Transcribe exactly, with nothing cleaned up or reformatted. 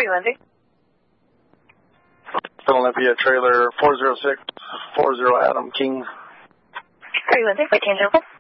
you, Lindsay? Olympia trailer four zero six four zero Adam King. Are you, Lindsay? Wait, change over.